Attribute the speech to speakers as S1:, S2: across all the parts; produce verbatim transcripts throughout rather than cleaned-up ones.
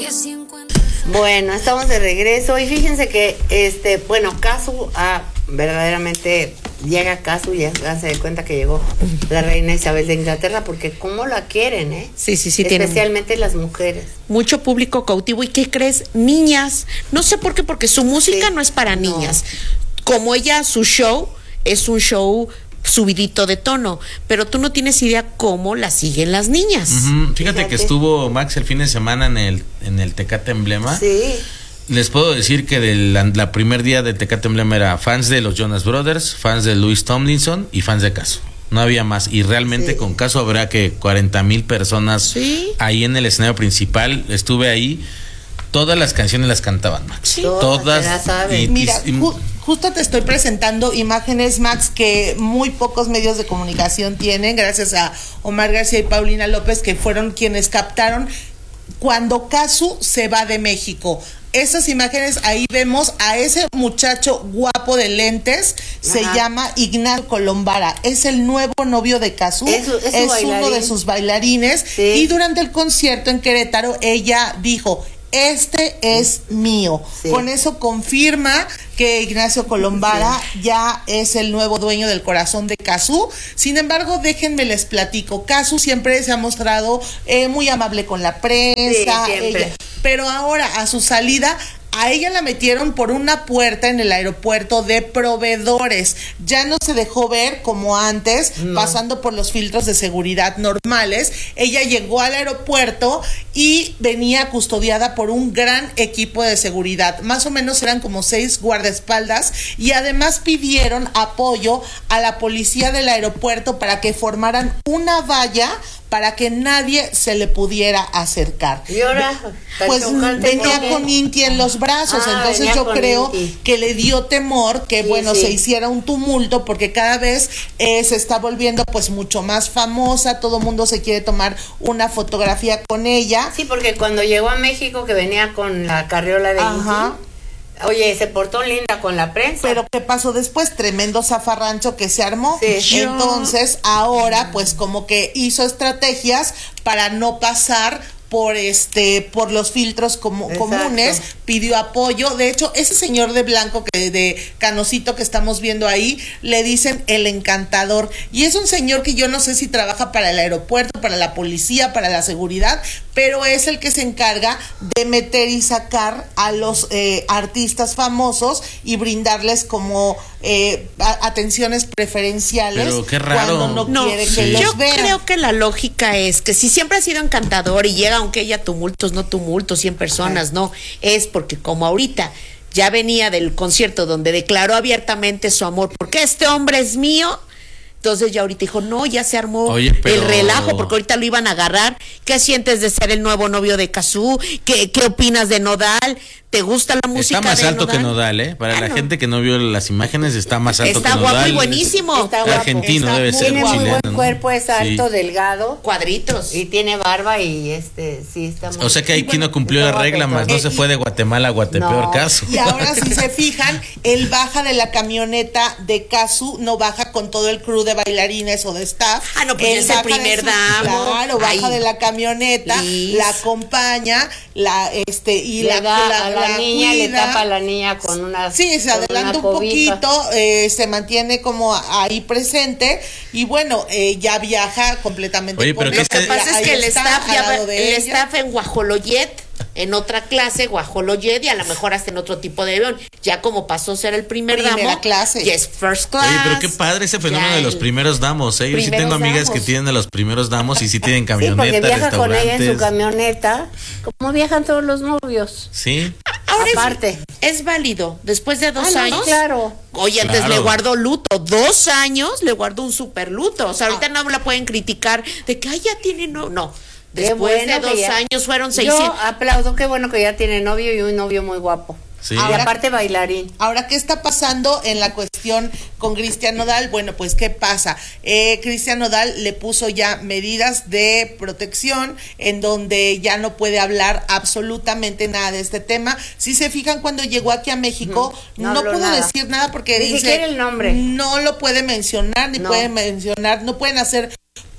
S1: Bueno, estamos de regreso y fíjense que, este, bueno, Casu, ah, verdaderamente llega Casu y ya se da cuenta que llegó la reina Isabel de Inglaterra, porque cómo la quieren, ¿eh?
S2: Sí, sí, sí.
S1: Especialmente tiene las mujeres.
S2: Mucho público cautivo. ¿Y qué crees? Niñas. No sé por qué, porque su música sí, no es para niñas. No. Como ella, su show es un show subidito de tono, pero tú no tienes idea cómo la siguen las niñas.
S3: Uh-huh. Fíjate, Fíjate que estuvo Max el fin de semana en el en el Tecate Emblema.
S1: Sí.
S3: Les puedo decir que de la, la primer día del Tecate Emblema era fans de los Jonas Brothers, fans de Louis Tomlinson y fans de Casu. No había más. Y realmente sí, con Casu habrá que cuarenta mil personas ¿sí? ahí en el escenario principal. Estuve ahí. Todas las canciones las cantaban Max.
S1: Sí.
S3: Todas.
S4: Y, Mira, y, ju- justo te estoy presentando imágenes, Max, que muy pocos medios de comunicación tienen, gracias a Omar García y Paulina López, que fueron quienes captaron cuando Casu se va de México. Esas imágenes, ahí vemos a ese muchacho guapo de lentes, ajá, se llama Ignacio Colombara, es el nuevo novio de Casu, es, es, es uno de sus bailarines, sí, y durante el concierto en Querétaro ella dijo: este es mío. Sí. Con eso confirma que Ignacio Colombara sí, ya es el nuevo dueño del corazón de Casu. Sin embargo, déjenme les platico. Casu siempre se ha mostrado eh, muy amable con la prensa, sí, ella, pero ahora a su salida, a ella la metieron por una puerta en el aeropuerto de proveedores. Ya no se dejó ver como antes, no, pasando por los filtros de seguridad normales. Ella llegó al aeropuerto y venía custodiada por un gran equipo de seguridad. Más o menos eran como seis guardaespaldas, y además pidieron apoyo a la policía del aeropuerto para que formaran una valla para que nadie se le pudiera acercar.
S1: ¿Y ahora?
S4: Pues venía con Inti en los brazos, ah, entonces yo creo Inti, que le dio temor que, sí, bueno, sí, se hiciera un tumulto, porque cada vez eh, se está volviendo pues mucho más famosa, todo el mundo se quiere tomar una fotografía con ella.
S1: Sí, porque cuando llegó a México, que venía con la carriola de Inti, oye, se portó linda con la prensa.
S4: Pero ¿qué pasó después? Tremendo zafarrancho que se armó. Sí. Entonces, ahora, pues como que hizo estrategias para no pasar por este por los filtros como, comunes, pidió apoyo. De hecho, ese señor de blanco, que de canosito que estamos viendo ahí, le dicen el encantador, y es un señor que yo no sé si trabaja para el aeropuerto, para la policía, para la seguridad, pero es el que se encarga de meter y sacar a los eh, artistas famosos y brindarles como eh, a, atenciones preferenciales.
S3: Pero qué raro.
S4: Cuando no,
S2: no
S4: quiere
S2: sí,
S4: que los
S2: yo
S4: vean.
S2: Creo que la lógica es que si siempre ha sido encantador y llega, aunque haya tumultos, no tumultos, cien personas, sí, no, es porque como ahorita ya venía del concierto donde declaró abiertamente su amor, porque este hombre es mío. Entonces ya ahorita dijo, no, ya se armó Oye, pero... el relajo, porque ahorita lo iban a agarrar. ¿Qué sientes de ser el nuevo novio de Casu? ¿Qué, qué opinas de Nodal? ¿Te gusta la música de Nodal?
S3: Está más alto
S2: Nodal?
S3: que Nodal, ¿eh? Para ah, la no. gente que no vio las imágenes, está más alto
S2: está
S3: que Nodal.
S2: Está guapo y buenísimo.
S1: Está guapo.
S3: Argentino
S1: está
S3: debe
S1: muy,
S3: ser
S1: tiene
S3: chileno.
S1: Tiene muy buen cuerpo, es alto, sí, delgado.
S2: Cuadritos.
S1: Y tiene barba y este, sí, está muy...
S3: O sea que aquí no cumplió la regla, más no se fue de Guatemala a Guatepeor, no. Casu.
S4: Y ahora si se fijan, él baja de la camioneta de Casu, no baja con todo el crew de bailarines o de staff.
S2: Ah, no, pues él es el primer damo.
S4: Claro, baja Ay. de la camioneta, Liz. la acompaña, la este y
S1: le
S4: la,
S1: da
S4: la,
S1: a la,
S4: la
S1: niña,
S4: cuida.
S1: le tapa a la niña con una
S4: Sí, se adelanta un cobija. poquito, eh, se mantiene como ahí presente y bueno, eh, ya viaja completamente.
S3: Oye, pero
S2: lo que pasa es que el staff, ya, el staff en Guajoloyet, en otra clase, Guajoloyet, y a lo mejor hasta en otro tipo de avión. Ya como pasó a ser el primer Primera damo,
S4: clase.
S2: ya es first class.
S3: Oye, pero qué padre ese fenómeno de los primeros damos, ¿eh? Yo sí tengo amigas damos. que tienen de los primeros damos y sí tienen camioneta, sí, porque viaja
S1: restaurantes. Con ella en su camioneta, como viajan todos los novios.
S3: Sí.
S2: Ahora
S1: aparte.
S2: Es, es válido, después de dos ah, años.
S1: No, claro.
S2: Oye, antes claro. le guardó luto, dos años le guardó un super luto. O sea, ahorita ah. no la pueden criticar de que, ay, ya tiene no, no. Después bueno de dos ya, años fueron seiscientos.
S1: Yo aplaudo, qué bueno que ya tiene novio y un novio muy guapo.
S3: Sí.
S1: Ahora, y aparte bailarín.
S4: Ahora, ¿qué está pasando en la cuestión con Cristian Nodal? Bueno, pues, ¿qué pasa? Eh, Cristian Nodal le puso ya medidas de protección en donde ya no puede hablar absolutamente nada de este tema. Si se fijan, cuando llegó aquí a México, uh-huh. no, no pudo nada. decir nada porque
S1: ni
S4: dice...
S1: siquiera el nombre.
S4: No lo puede mencionar, ni no. puede mencionar, no pueden hacer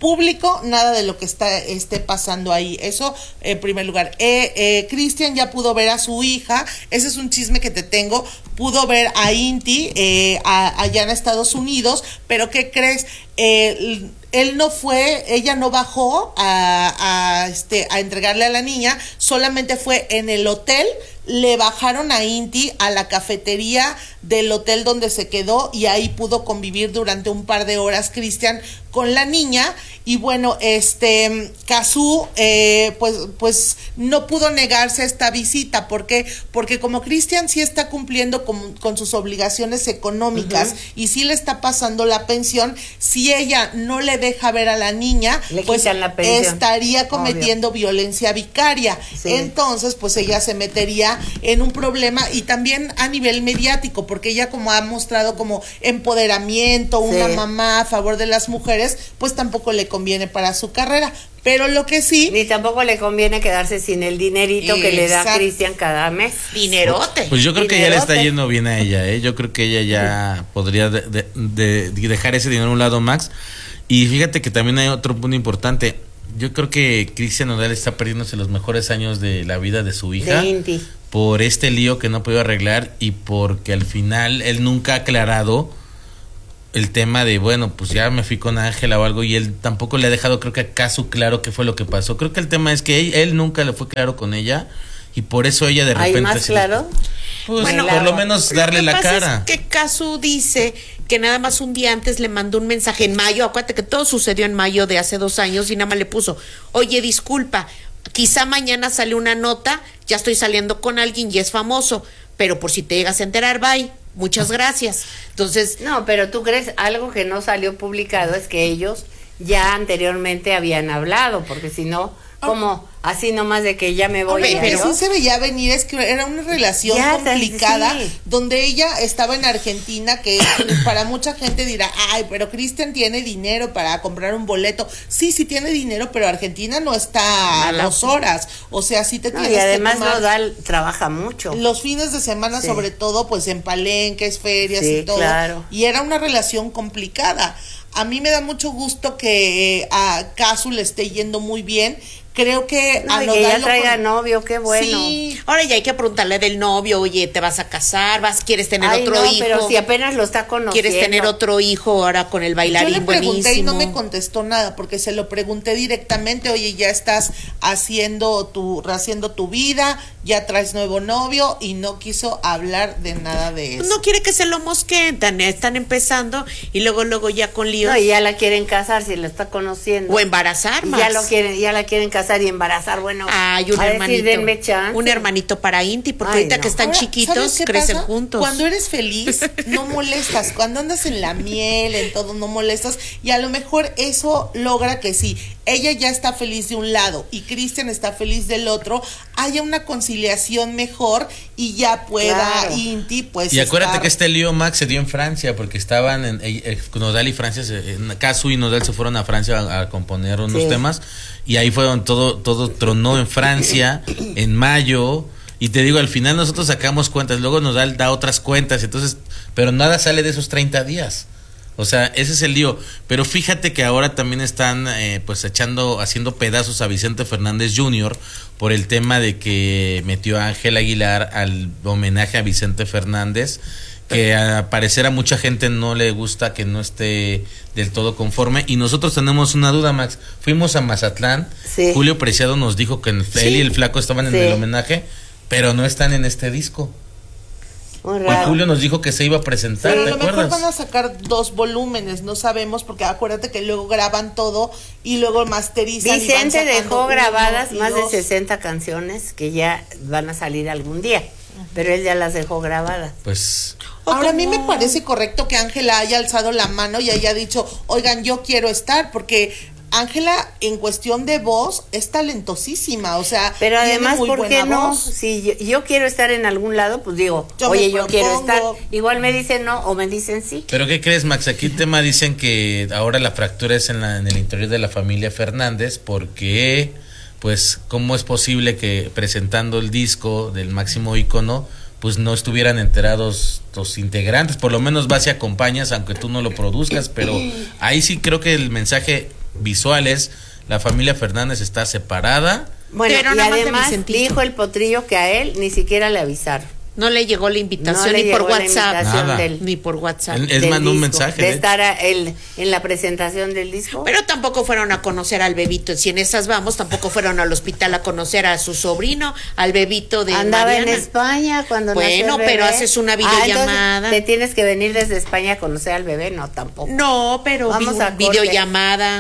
S4: público nada de lo que está esté pasando ahí. Eso en primer lugar. Eh, eh, Cristian ya pudo ver a su hija, ese es un chisme que te tengo, pudo ver a Inti eh, a, allá en Estados Unidos, pero ¿qué crees? Eh, él no fue, ella no bajó a, a, este, a entregarle a la niña, solamente fue en el hotel, le bajaron a Inti a la cafetería del hotel donde se quedó y ahí pudo convivir durante un par de horas Cristian con la niña. Y bueno, este Cazzu eh, pues, pues no pudo negarse a esta visita. ¿Por qué? Porque como Cristian sí está cumpliendo con, con sus obligaciones económicas uh-huh. y sí le está pasando la pensión, si ella no le deja ver a la niña,
S1: le
S4: pues
S1: la
S4: estaría cometiendo Obvio. violencia vicaria. Sí. Entonces, pues ella se metería en un problema y también a nivel mediático, porque ella como ha mostrado como empoderamiento, sí. una mamá a favor de las mujeres, pues tampoco le conviene para su carrera. Pero lo que sí...
S1: Ni tampoco le conviene quedarse sin el dinerito Exacto. que le da Cristian cada mes.
S2: Dinerote.
S3: Pues yo creo
S1: Dinerote.
S3: que ya le está yendo bien a ella, ¿eh? Yo creo que ella ya sí. podría de, de, de dejar ese dinero a un lado, Max. Y fíjate que también hay otro punto importante. Yo creo que Cristian Nodal está perdiéndose los mejores años de la vida de su hija.
S1: De Inti.
S3: Por este lío que no pudo arreglar y porque al final él nunca ha aclarado el tema de, bueno, pues ya me fui con Ángela o algo, y él tampoco le ha dejado, creo que a Cazzu claro qué fue lo que pasó. Creo que el tema es que él, él nunca le fue claro con ella y por eso ella de repente...
S1: ¿Hay más claro?
S3: Pues bueno, por lo menos darle
S2: lo que
S3: la
S2: pasa
S3: cara.
S2: Es que Cazzu dice que nada más un día antes le mandó un mensaje en mayo, acuérdate que todo sucedió en mayo de hace dos años y nada más le puso, oye, disculpa, quizá mañana sale una nota, ya estoy saliendo con alguien y es famoso, pero por si te llegas a enterar, bye. Muchas gracias. Entonces,
S1: no, pero tú crees algo que no salió publicado es que ellos ya anteriormente habían hablado, porque si no, como así nomás de que ya me voy.
S4: Oye, pero sí se veía venir, es que era una relación ya, complicada, sí. donde ella estaba en Argentina, que para mucha gente dirá, ay, pero Cristian tiene dinero para comprar un boleto. Sí, sí tiene dinero, pero Argentina no está a dos horas, o sea, sí te
S1: no,
S4: tienes
S1: y además
S4: que tomar
S1: Nodal trabaja mucho.
S4: Los fines de semana, sí. sobre todo, pues en palenques, ferias
S1: sí,
S4: y todo.
S1: Claro.
S4: Y era una relación complicada. A mí me da mucho gusto que eh, a Cazzu le esté yendo muy bien. Creo que
S1: no,
S4: a
S1: que ya traiga
S4: con...
S1: novio, qué bueno.
S4: Sí.
S2: Ahora ya hay que preguntarle del novio, oye, ¿te vas a casar? ¿Vas, quieres tener
S1: Ay,
S2: otro
S1: no,
S2: hijo?
S1: Pero si apenas lo está conociendo.
S2: ¿Quieres tener otro hijo ahora con el bailarín?
S4: Yo le pregunté
S2: buenísimo?
S4: Y no me contestó nada, porque se lo pregunté directamente, oye, ya estás haciendo tu, haciendo tu vida, ya traes nuevo novio, y no quiso hablar de nada de eso.
S2: No quiere que se lo mosqueen, están empezando y luego luego ya con líos.
S1: No, y ya la quieren casar si la está conociendo.
S2: O embarazar más.
S1: Ya lo quieren, ya la quieren casar y embarazar. Bueno,
S2: hay un hermanito,
S1: decir,
S2: un hermanito para Inti, porque
S1: Ay,
S2: ahorita
S1: no.
S2: que están
S4: Ahora,
S2: chiquitos crecen
S4: pasa?
S2: juntos.
S4: Cuando eres feliz no molestas, cuando andas en la miel, en todo, no molestas, y a lo mejor eso logra que sí, ella ya está feliz de un lado y Cristian está feliz del otro, haya una conciliación mejor y ya pueda claro. Inti pues
S3: y acuérdate
S4: estar...
S3: que este lío, Max, se dio en Francia porque estaban en, eh, Nodal y Francia, se, Cazzu y Nodal se fueron a Francia a, a componer unos sí. temas y ahí fue donde todo, todo tronó en Francia en mayo. Y te digo, al final nosotros sacamos cuentas, luego Nodal da otras cuentas, entonces, pero nada sale de esos treinta días. O sea, ese es el lío. Pero fíjate que ahora también están eh, pues echando, haciendo pedazos a Vicente Fernández junior por el tema de que metió a Ángel Aguilar al homenaje a Vicente Fernández, que a parecer a mucha gente no le gusta, que no esté del todo conforme. Y nosotros tenemos una duda, Max. Fuimos a Mazatlán, sí. Julio Preciado nos dijo que el, sí. él y el Flaco estaban en sí. el homenaje, pero no están en este disco.
S1: Muy raro.
S3: Y Julio nos dijo que se iba a presentar,
S4: pero
S3: ¿te
S4: a lo
S3: acuerdas?
S4: mejor van a sacar dos volúmenes, no sabemos, porque acuérdate que luego graban todo y luego masterizan.
S1: Vicente
S4: y van
S1: dejó grabadas más
S4: dos.
S1: de sesenta canciones que ya van a salir algún día, uh-huh. pero él ya las dejó grabadas.
S3: Pues...
S4: Ahora a mí me parece correcto que Ángela haya alzado la mano y haya dicho, oigan, yo quiero estar, porque Ángela en cuestión de voz es talentosísima, o sea,
S1: pero además,
S4: muy
S1: ¿por qué no?
S4: Voz.
S1: Si yo, yo quiero estar en algún lado, pues digo,
S4: yo
S1: oye, yo quiero estar. Igual me dicen no o me dicen sí.
S3: Pero ¿qué crees, Max? Aquí el tema dicen que ahora la fractura es en, la, en el interior de la familia Fernández, porque, pues, ¿cómo es posible que presentando el disco del máximo ícono, pues no estuvieran enterados los integrantes? Por lo menos vas y acompañas, aunque tú no lo produzcas, pero ahí sí creo que el mensaje visuales. La familia Fernández está separada.
S1: Bueno,
S2: Pero
S1: y
S2: nada más de
S1: además
S2: Vicentito.
S1: dijo el potrillo que a él ni siquiera le avisaron.
S2: No le llegó la invitación
S1: No le
S2: ni por
S1: llegó la
S2: WhatsApp.
S1: invitación
S3: Nada.
S1: del-
S2: Ni por WhatsApp.
S3: Él- Es
S1: del
S3: mandó un
S1: disco,
S3: mensaje,
S1: de
S3: de
S1: estar a- el- en la presentación del disco.
S2: Pero tampoco fueron a conocer al bebito. Si en esas vamos, tampoco fueron al hospital a conocer a su sobrino, al bebito de
S1: Andaba
S2: Mariana.
S1: en España cuando nació
S2: Bueno,
S1: el bebé.
S2: pero haces una
S1: Ah, entonces,
S2: videollamada.
S1: ¿te tienes que venir desde España a conocer al bebé? No, tampoco.
S2: No, pero
S1: Vamos
S2: vi-
S1: a corte.
S2: videollamada.